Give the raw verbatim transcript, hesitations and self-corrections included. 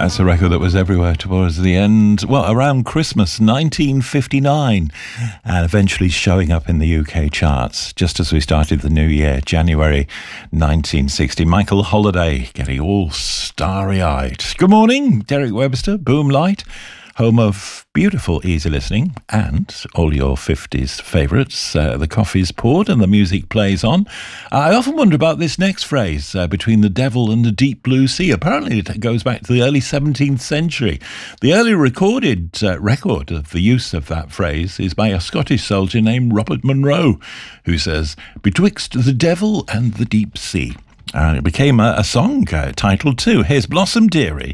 That's a record that was everywhere towards the end, well, around Christmas nineteen fifty-nine, and eventually showing up in the U K charts just as we started the new year, January nineteen sixty. Michael Holiday getting all starry-eyed. Good morning, Derek Webster, Boom Light, home of beautiful easy listening and all your fifties favourites. Uh, the coffee's poured and the music plays on. I often wonder about this next phrase, uh, between the devil and the deep blue sea. Apparently it goes back to the early seventeenth century. The early recorded uh, record of the use of that phrase is by a Scottish soldier named Robert Monroe, who says, "Betwixt the devil and the deep sea." And it became a, a song uh, titled too. Here's Blossom Dearie